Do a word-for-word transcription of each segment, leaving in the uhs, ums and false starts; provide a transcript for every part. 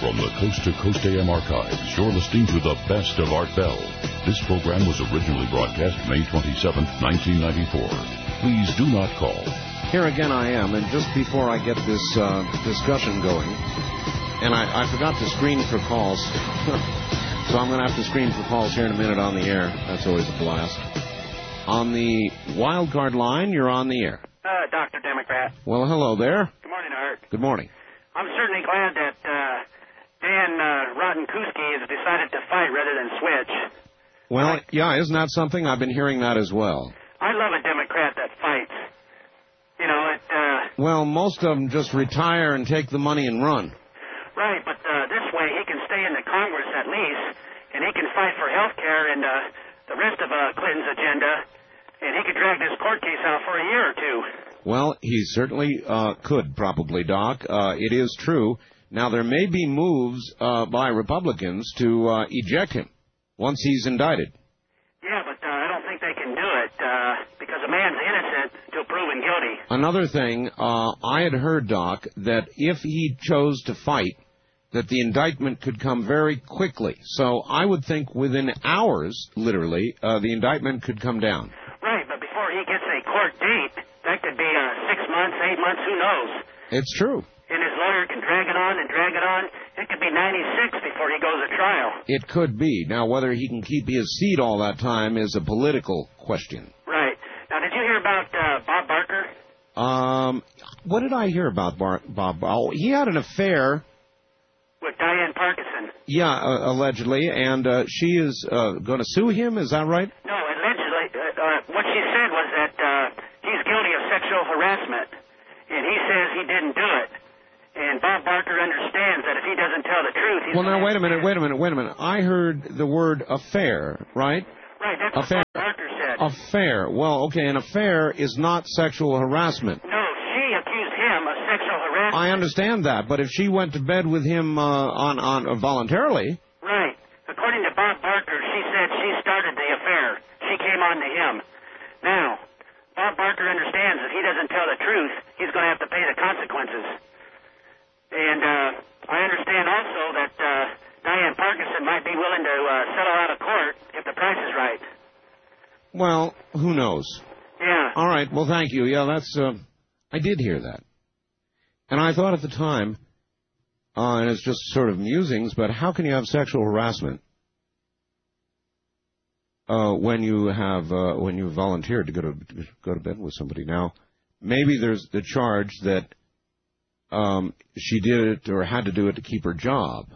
From the Coast to Coast A M archives, you're listening to the best of Art Bell. This program was originally broadcast May twenty-seventh, nineteen ninety-four. Please do not call. Here again I am, and just before I get this uh, discussion going, and I, I forgot to screen for calls, so I'm going to have to screen for calls here in a minute on the air. That's always a blast. On the wild card line, you're on the air. Uh, Doctor Democrat. Well, hello there. Good morning, Art. Good morning. I'm certainly glad that uh, Dan uh, Rottenkuski has decided to fight rather than switch. Well, I, yeah, isn't that something? I've been hearing that as well. I love a Democrat that fights. You know, it... Uh, well, most of them just retire and take the money and run. Right, but uh, this way he can stay in the Congress at least, and he can fight for health care and uh, the rest of uh, Clinton's agenda, and he could drag this court case out for a year or two. Well, he certainly uh, could, probably, Doc. Uh, it is true. Now, there may be moves uh, by Republicans to uh, eject him once he's indicted. Yeah, but uh, I don't think they can do it uh, because a man's innocent until proven guilty. Another thing, uh, I had heard, Doc, that if he chose to fight, that the indictment could come very quickly. So I would think within hours, literally, uh, the indictment could come down. Right, but before he gets a court date, that could be uh, six months, eight months, who knows? It's true. And his lawyer can drag it on and drag it on. It could be ninety-six before he goes to trial. It could be. Now, whether he can keep his seat all that time is a political question. Right. Now, did you hear about uh, Bob Barker? Um, what did I hear about Bar- Bob? Oh, he had an affair with Diane Parkinson. Yeah, uh, allegedly, and uh, she is uh, going to sue him. Is that right? No, allegedly. Uh, uh, what she said was that uh, he's guilty of sexual harassment, and he says he didn't do it. And Bob Barker understands that if he doesn't tell the truth, he's... Well, now, wait a minute, wait a minute, wait a minute. I heard the word affair, right? Right, that's affair. what Bob Barker said. Affair. Well, okay, an affair is not sexual harassment. No, she accused him of sexual harassment. I understand that, but if she went to bed with him uh, on, on uh, voluntarily... Right. According to Bob Barker, she said she started the affair. She came on to him. Now, Bob Barker understands if he doesn't tell the truth, he's going to have to pay the consequences. And uh, I understand also that uh, Diane Parkinson might be willing to uh, settle out of court if the price is right. Well, who knows? Yeah. All right, well, thank you. Yeah, that's... Uh, I did hear that. And I thought at the time, uh, and it's just sort of musings, but how can you have sexual harassment uh, when you have uh, when you volunteered to go to go to bed with somebody? Now, maybe there's the charge that um, she did it or had to do it to keep her job.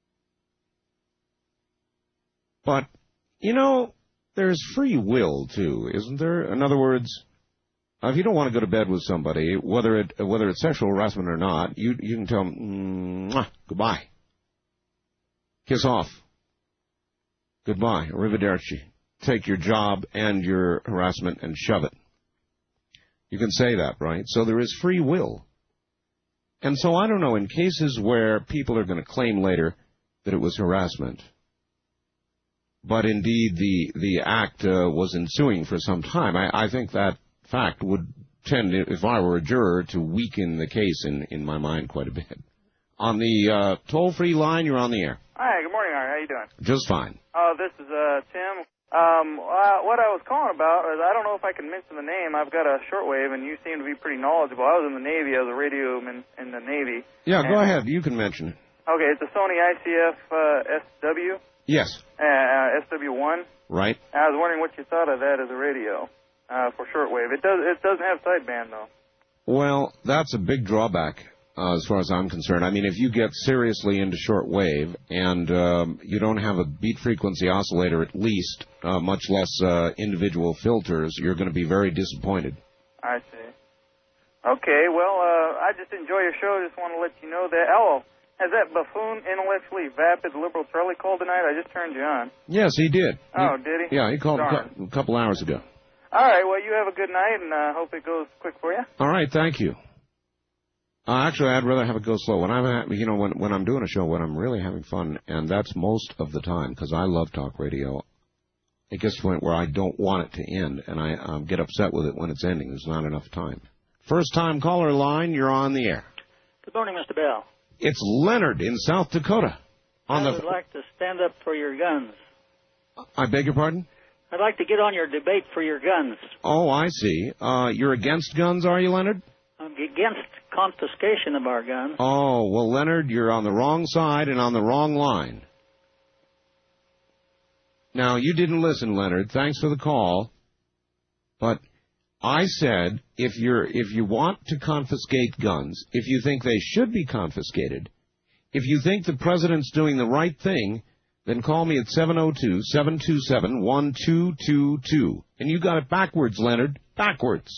But, you know, there's free will, too, isn't there? In other words, if you don't want to go to bed with somebody, whether it whether it's sexual harassment or not, you you can tell them, Mwah, goodbye. Kiss off. Goodbye. Arrivederci. Take your job and your harassment and shove it. You can say that, right? So there is free will. And so I don't know, in cases where people are going to claim later that it was harassment, but indeed the, the act uh, was ensuing for some time, I, I think that fact would tend, if I were a juror, to weaken the case in, in my mind quite a bit. On the uh, toll-free line, you're on the air. Hi, good morning, Art. How you doing? Just fine. Oh, this is uh, Tim. Um, uh, what I was calling about is I don't know if I can mention the name. I've got a shortwave, and you seem to be pretty knowledgeable. I was in the Navy. I was a radioman in the Navy. Yeah, and, go ahead. You can mention it. Okay, it's a Sony I C F uh, S W. Yes. Uh, S W one. Right. I was wondering what you thought of that as a radio uh, for shortwave. It does. It doesn't have sideband, though. Well, that's a big drawback. Uh, as far as I'm concerned. I mean, if you get seriously into shortwave and um, you don't have a beat frequency oscillator at least, uh, much less uh, individual filters, you're going to be very disappointed. I see. Okay, well, uh, I just enjoy your show. Just want to let you know that. Oh, has that buffoon, intellectually vapid liberal Charlie called tonight? I just turned you on. Yes, he did. Oh, he, did he? Yeah, he called Darn. a couple hours ago. All right, well, you have a good night, and I uh, hope it goes quick for you. All right, thank you. Uh, actually, I'd rather have it go slow. When I'm, you know, when when I'm doing a show, when I'm really having fun, and that's most of the time, because I love talk radio. It gets to the point where I don't want it to end, and I um, get upset with it when it's ending. There's not enough time. First time caller line, you're on the air. Good morning, Mister Bell. It's Leonard in South Dakota. On I the. would like to stand up for your guns. I beg your pardon? I'd like to get on your debate for your guns. Oh, I see. Uh, you're against guns, are you, Leonard? I'm against confiscation of our guns. Oh, well, Leonard, you're on the wrong side and on the wrong line. Now, you didn't listen, Leonard. Thanks for the call. But I said if you're if you want to confiscate guns, if you think they should be confiscated, if you think the president's doing the right thing, then call me at seven oh two, seven two seven, one two two two. And you got it backwards, Leonard. Backwards.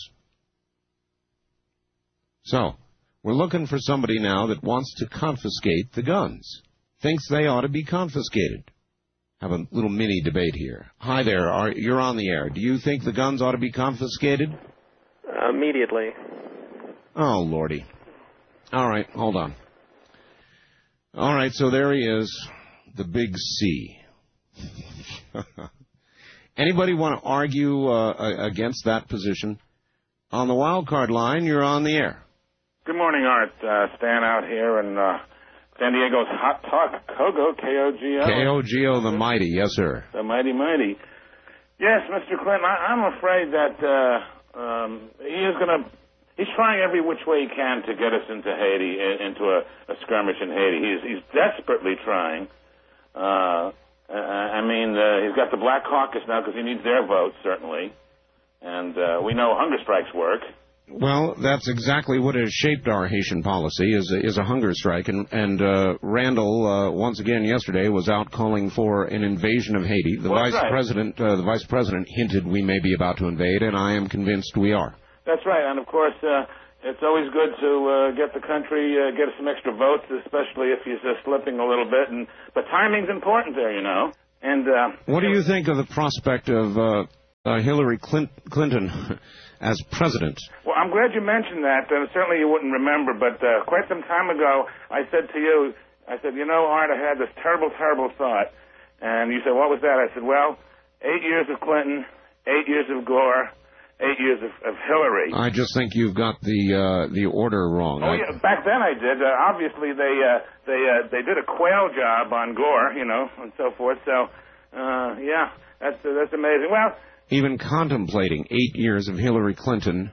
So, we're looking for somebody now that wants to confiscate the guns. Thinks they ought to be confiscated. Have a little mini debate here. Hi there. Are, you're on the air. Do you think the guns ought to be confiscated? Immediately. Oh, Lordy. All right, hold on. All right, so there he is. The big C. Anybody want to argue uh, against that position? On the wild card line, you're on the air. Good morning, Art. Uh, Stan out here in uh, San Diego's Hot Talk, Kogo, K O G O. K O G O, the mighty, yes, sir. The mighty, mighty. Yes, Mister Clinton, I, I'm afraid that uh, um, he is going to... He's trying every which way he can to get us into Haiti, into a, a skirmish in Haiti. He's, he's desperately trying. Uh, I mean, uh, he's got the Black Caucus now because he needs their votes, certainly. And uh, we know hunger strikes work. Well, that's exactly what has shaped our Haitian policy, is a, is a hunger strike. And, and uh, Randall, uh, once again yesterday, was out calling for an invasion of Haiti. The well, vice right. president, uh, the vice president hinted we may be about to invade, and I am convinced we are. That's right. And, of course, uh, it's always good to uh, get the country, uh, get some extra votes, especially if he's uh, slipping a little bit. And But timing's important there, you know. And uh, what do you think of the prospect of uh, uh, Hillary Clint- Clinton as president? Well, I'm glad you mentioned that. Uh, certainly you wouldn't remember, but uh, quite some time ago, I said to you, I said, you know, Art, I had this terrible, terrible thought. And you said, what was that? I said, well, eight years of Clinton, eight years of Gore, eight years of, of Hillary. I just think you've got the uh, the order wrong. Oh, I... yeah, back then I did. Uh, obviously, they uh, they uh, they did a quail job on Gore, you know, and so forth. So, uh, yeah, that's uh, that's amazing. Well, even contemplating eight years of Hillary Clinton.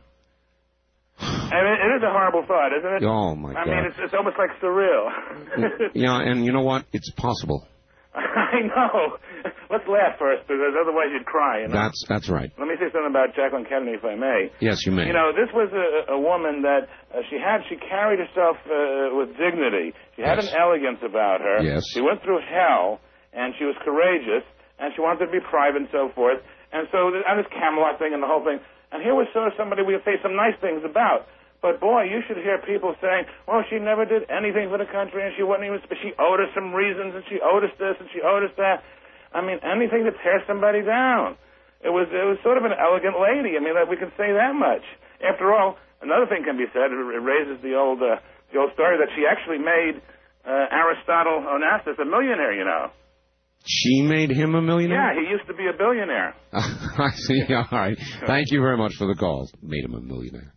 And it, it is a horrible thought, isn't it? Oh, my I God. mean, it's, it's almost like surreal. Yeah, and you know what? It's possible. I know. Let's laugh first, because otherwise you'd cry, you know? That's that's right. Let me say something about Jacqueline Kennedy, if I may. Yes, you may. You know, this was a, a woman that uh, she had, she carried herself uh, with dignity. She had Yes. an elegance about her. Yes. She went through hell, and she was courageous, and she wanted to be private and so forth. And so, and this Camelot thing and the whole thing. And here was sort of somebody we would say some nice things about. But, boy, you should hear people saying, well, she never did anything for the country, and she wasn't even, she owed us some reasons, and she owed us this, and she owed us that. I mean, anything to tear somebody down. It was it was sort of an elegant lady. I mean, we can say that much. After all, another thing can be said. It raises the old uh, the old story that she actually made uh, Aristotle Onassis a millionaire, you know. She made him a millionaire? Yeah, he used to be a billionaire. I see. All right. Thank you very much for the call. Made him a millionaire.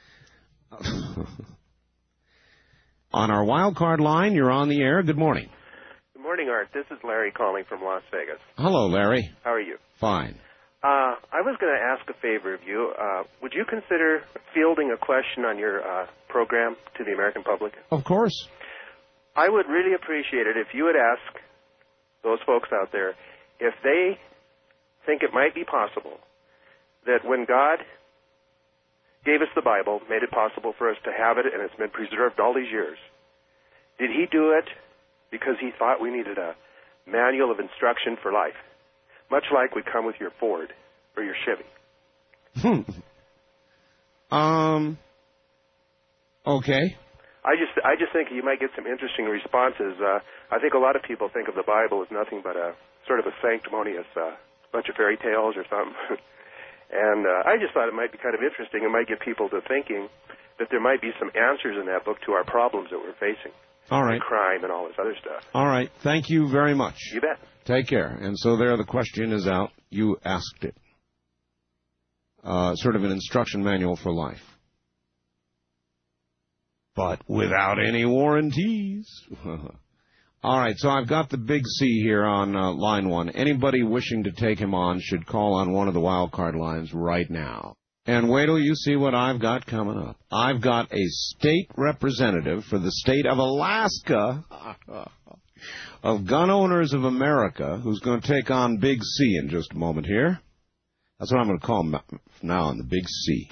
On our wild card line, you're on the air. Good morning. Good morning, Art. This is Larry calling from Las Vegas. Hello, Larry. How are you? Fine. Uh, I was going to ask a favor of you. Uh, would you consider fielding a question on your uh, program to the American public? Of course. I would really appreciate it if you would ask those folks out there if they think it might be possible that when God gave us the Bible, made it possible for us to have it, and it's been preserved all these years, did he do it because he thought we needed a manual of instruction for life, much like would come with your Ford or your Chevy? Hmm. Um. Okay. I just, I just think you might get some interesting responses. Uh, I think a lot of people think of the Bible as nothing but a sort of a sanctimonious uh, bunch of fairy tales or something. And uh, I just thought it might be kind of interesting. It might get people to thinking that there might be some answers in that book to our problems that we're facing. All right. And crime and all this other stuff. All right. Thank you very much. You bet. Take care. And so there, the question is out. You asked it. Uh, sort of an instruction manual for life. but without any warranties. All right, so I've got the Big C here on uh, line one. Anybody wishing to take him on should call on one of the wild card lines right now. And wait till you see what I've got coming up. I've got a state representative for the state of Alaska of Gun Owners of America who's going to take on Big C in just a moment here. That's what I'm going to call him now on the Big C.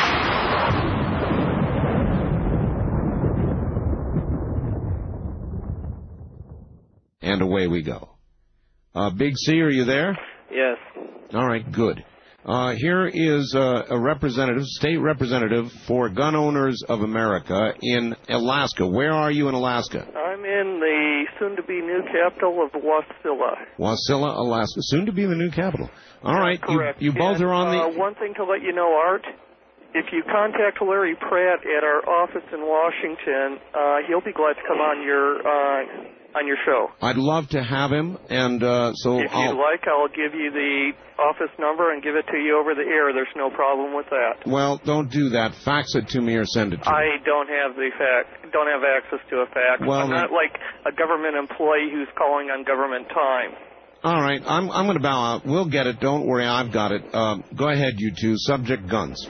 And away we go. Uh, Big C, are you there? Yes. All right, good. Uh, here is uh, a representative, state representative for Gun Owners of America in Alaska. Where are you in Alaska? I'm in the soon-to-be new capital of Wasilla. Wasilla, Alaska. Soon to be the new capital. All right, you, correct. you both and, are on the... Uh, one thing to let you know, Art, if you contact Larry Pratt at our office in Washington, uh, he'll be glad to come on your... Uh, on your show. I'd love to have him, and uh, so if I'll... you'd like, I'll give you the office number and give it to you over the air. There's no problem with that. Well, don't do that. Fax it to me or send it to me. I don't have the fact, don't have access to a fax. Well, I'm not like a government employee who's calling on government time. All right, I'm I'm going to bow out. We'll get it. Don't worry, I've got it. Uh, go ahead, you two. Subject guns.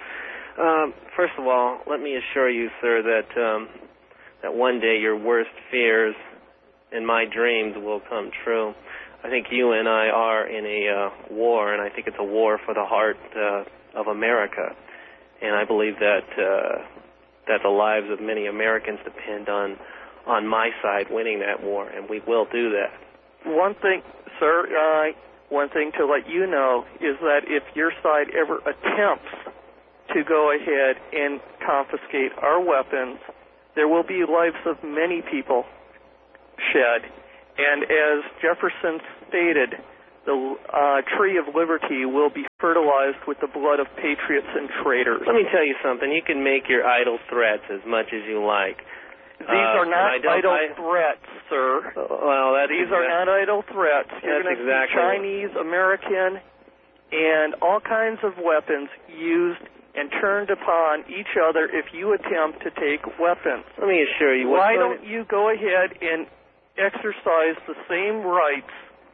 Um, first of all, let me assure you, sir, that um, that one day your worst fears and my dreams will come true. I think you and I are in a uh, war, and I think it's a war for the heart uh, of America. And I believe that uh, that the lives of many Americans depend on on my side winning that war, and we will do that. One thing, sir, uh, one thing to let you know is that if your side ever attempts to go ahead and confiscate our weapons, there will be lives of many people shed. And as Jefferson stated, the uh, tree of liberty will be fertilized with the blood of patriots and traitors. Let me tell you something. You can make your idle threats as much as you like. These uh, are not idle I, threats, sir. Well, that's These exact, are not idle threats. You're going to exactly see Chinese, American, and all kinds of weapons used and turned upon each other if you attempt to take weapons. Let me assure you. Why don't you go ahead and exercise the same rights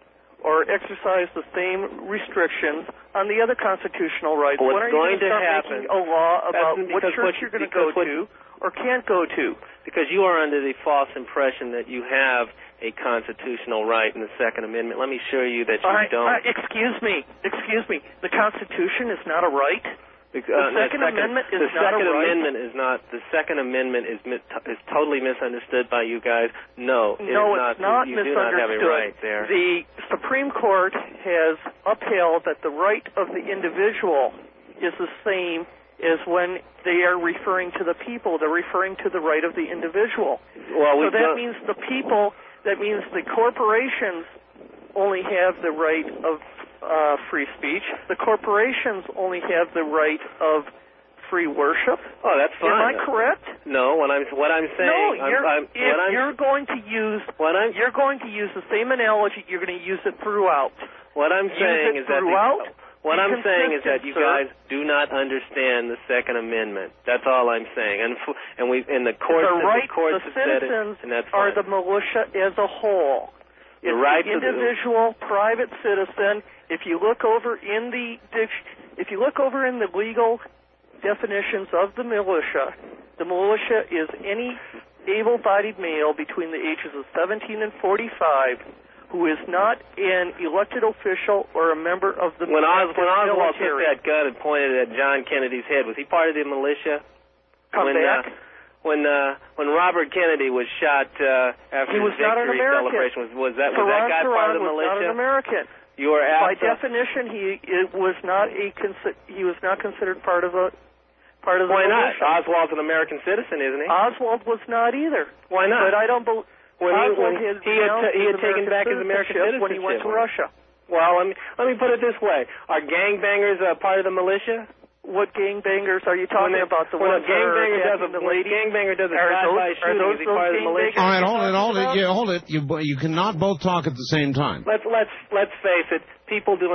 or exercise the same restrictions on the other constitutional rights? What's when are going you going to start happen, making a law about what church what, you're going to go what, to or can't go to? Because you are under the false impression that you have a constitutional right in the Second Amendment. Let me assure you that you I, don't. Uh, excuse me. Excuse me. The Constitution is not a right? Uh, the Second the Amendment is the not Second a right? Amendment is not. The Second Amendment is is totally misunderstood by you guys. No, it no, is it's not, you, you misunderstood. do not have a right there. The Supreme Court has upheld that the right of the individual is the same as when they are referring to the people. They're referring to the right of the individual. Well, so that means the people. That means the corporations only have the right of Uh, free speech. The corporations only have the right of free worship. Oh, that's fine. Am I correct? No, what I'm what I'm saying. No, you're, I'm, I'm, if I'm, you're going to use what I'm, you're going to use the same analogy. You're going to use it throughout. What I'm use saying it is that throughout. The, what I'm saying is that you sir. guys do not understand the Second Amendment. That's all I'm saying. And and we in the courts the right, the courts the have said it, citizens and that's are fine. the militia as a whole. It's the right the individual, the, private citizen. If you look over in the if you look over in the legal definitions of the militia, the militia is any able-bodied male between the ages of seventeen and forty-five who is not an elected official or a member of the when Os, when Oswald took military. that gun and pointed it at John Kennedy's head, was he part of the militia? Come when, back. Uh, When uh, when Robert Kennedy was shot uh, after he was his not an victory American. celebration, was, was that was Saran that guy Saran part of the was militia? not an American. You were By asked, definition, he it was not a consi- he was not considered part of a part of the Why militia. not? Oswald's an American citizen, isn't he? Oswald was not either. Why not? But I don't believe when he, Oswald when had he had, t- he had taken back his American citizenship when he went to Russia. Well, let me let me put it this way: are gangbangers uh, part of the militia? What gangbangers are you talking when about? The when ones a gangbanger that are does a the ladies? gangbanger does a are drive-by those, shooting, those, is he part of the militia? All right, hold it, hold it, yeah, hold it. You you cannot both talk at the same time. Let's let's let's face it. People doing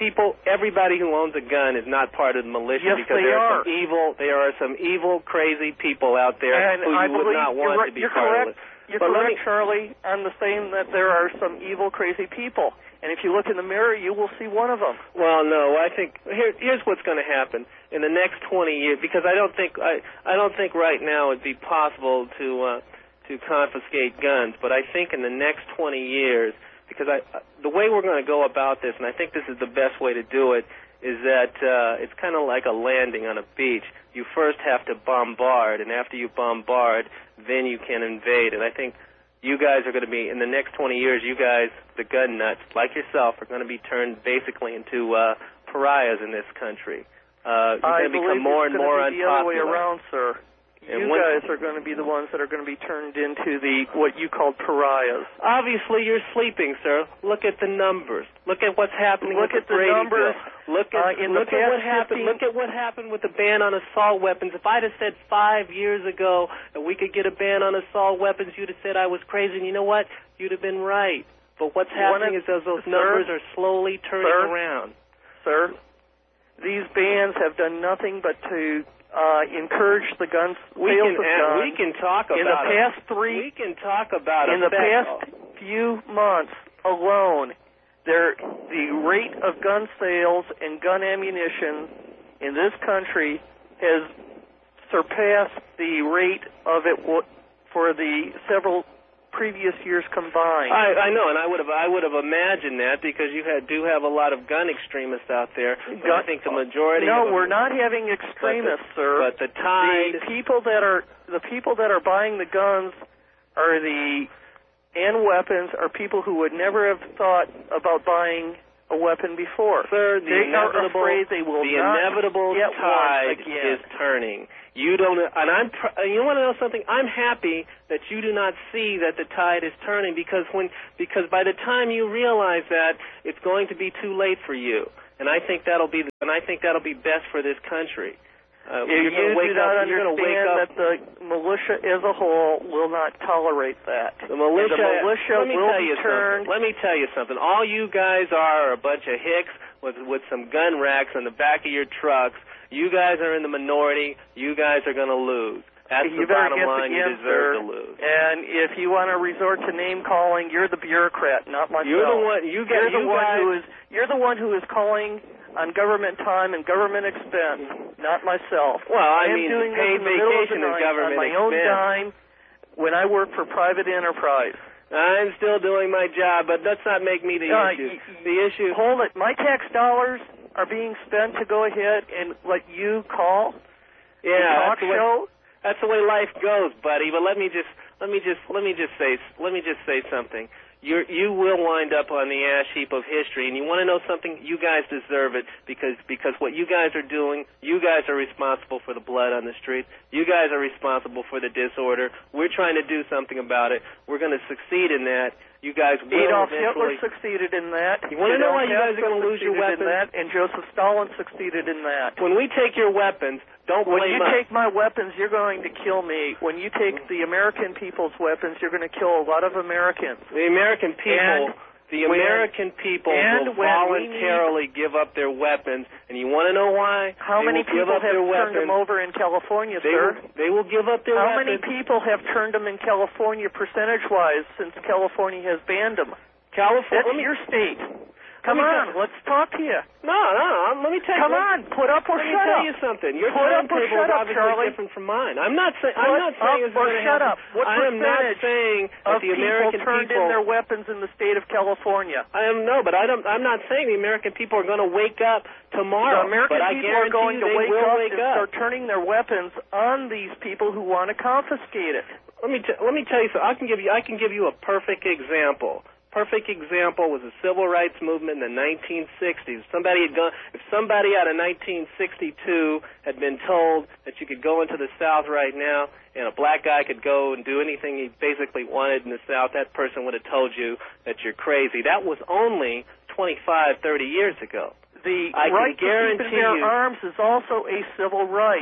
people, everybody who owns a gun is not part of the militia Yes, because they there are. are some evil, there are some evil, crazy people out there And who I you would believe not want you're, to be you're part correct. of it. You're But let correct, me- Charlie. I'm the same that there are some evil, crazy people. And if you look in the mirror, you will see one of them. Well, no, I think here, here's what's going to happen in the next twenty years, because I don't think I, I don't think right now it'd be possible to uh, to confiscate guns, but I think in the next twenty years, because I, the way we're going to go about this, and I think this is the best way to do it, is that uh, it's kind of like a landing on a beach. You first have to bombard, and after you bombard, then you can invade. And I think you guys are going to be, in the next twenty years, you guys, the gun nuts, like yourself, are going to be turned basically into uh, pariahs in this country. Uh, you're I going to believe become more it's and going more to be the other way unpopular. around, sir. And You when- guys are going to be the ones that are going to be turned into the what you call pariahs. Obviously, you're sleeping, sir. Look at the numbers. Look at what's happening Look with at the the Brady numbers. bill. Look at, Uh, in the look at what past happened. fifteen Look at what happened with the ban on assault weapons. If I'd have said five years ago that we could get a ban on assault weapons, you'd have said I was crazy. And you know what? You'd have been right. But what's happening is those, those sir, numbers are slowly turning sir, around. Sir, these bans have done nothing but to uh, encourage the guns We sales can of add- guns. we can talk in about the it. past three. We can talk about in the effect. past few months alone. There, the rate of gun sales and gun ammunition in this country has surpassed the rate of it w- for the several previous years combined. I, I know, and I would have I would have imagined that because you had, do have a lot of gun extremists out there. But I think the majority. No, of them, we're not having extremists, but the, sir. But the tide. The people that are the people that are buying the guns are the and weapons are people who would never have thought about buying a weapon before. Sir, the they are inevitable, afraid they will the not inevitable get tide one again. is turning. You don't, and I'm. pr- You want to know something? I'm happy that you do not see that the tide is turning because when, because by the time you realize that, it's going to be too late for you. And I think that'll be, and I think that'll be best for this country. Uh, If you're you gonna wake do not up, you're gonna wake understand up. that the militia as a whole will not tolerate that. The militia, And the militia let me will tell be you turned. something. Let me tell you something. All you guys are are a bunch of hicks with with some gun racks on the back of your trucks. You guys are in the minority. You guys are going to lose. That's you the better bottom get line. the You answer, deserve to lose. And if you want to resort to name calling, you're the bureaucrat, not myself. You're the one. You You're guys. the You one guys who is. You're the one who is calling on government time and government expense, not myself. Well, I am mean, doing paid this in the middle of the vacation is night government on my own expense. dime when I work for private enterprise. I'm still doing my job, but let's not make me the Uh, issue. y- y- The issue. Hold it. My tax dollars are being spent to go ahead and let you call. Yeah, the talk that's the way, show. that's the way life goes, buddy. But let me just let me just let me just say let me just say something. You you will wind up on the ash heap of history, and you want to know something? You guys deserve it because because what you guys are doing, you guys are responsible for the blood on the streets. You guys are responsible for the disorder. We're trying to do something about it. We're going to succeed in that. You guys will Adolf eventually. Hitler succeeded in that. You wanna know why you guys are Fidel gonna lose your Castro succeeded in weapons? that, and Joseph Stalin succeeded in that. When we take your weapons, don't When blame you us. take my weapons, you're going to kill me. When you take the American people's weapons, you're going to kill a lot of Americans. The American people, And the when- American people and will when we voluntarily give up their weapons, and you want to know why? How They many will give people up have their turned weapons. them over in California, They sir? will, they will give up their How weapons. many people have turned them in California percentage-wise since California has banned them? California. That's your state. Come me on, tell- let's talk to you. No, no, no. Let me tell you. Come let- on, put up or Let me shut tell up. you something. Your Put up or timetable shut is up, obviously Charlie. different from mine. I'm not saying. Put I'm not saying up it's or going to shut happen. up. What I am not percentage saying that of the people American turned people. in their weapons in the state of California? I am no, but I don't. I'm not saying the American people are going to wake up tomorrow. The American but I people are guarantee going you to they wake will up wake and up. start turning their weapons on these people who want to confiscate it. Let me t- let me tell you something. I can give you I can give you a perfect example. Perfect example was the civil rights movement in the nineteen sixties. Somebody had gone, if somebody out of nineteen sixty-two had been told that you could go into the South right now and a black guy could go and do anything he basically wanted in the South, that person would have told you that you're crazy. That was only twenty-five, thirty years ago. The I can right to keep and guarantee bear you- arms is also a civil right.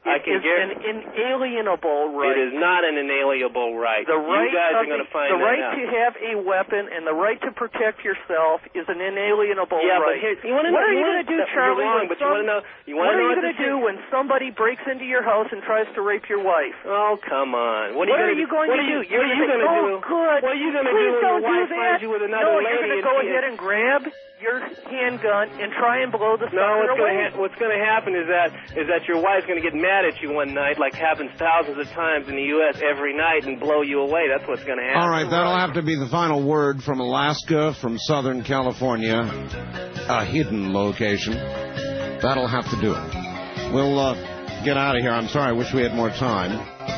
I It can is guarantee. an inalienable right. It is not an inalienable right. The right, you guys of are going to the, find the that right out. to have a weapon and the right to protect yourself is an inalienable yeah, right. but here, you wanna what know, are you going going to do, You're Charlie? wrong, when but some, you want to know. You what want to are know you going to do when somebody breaks into your house and tries to rape your wife? Oh, come on. What, what are are you you going what to do? Are you, You're what are you going to oh, do? Good. What are you going to Please do when don't your wife do that. finds you with another no, lady? you're going to go ahead and grab your handgun and try and blow the No, sucker what's away. going ha- what's going to happen is that is that your wife's going to get mad at you one night, like happens thousands of times in the U S every night, and blow you away. That's what's going to happen. All right, that'll have to be the final word from Alaska, from Southern California, a hidden location. That'll have to do it. We'll uh, get out of here. I'm sorry. I wish we had more time.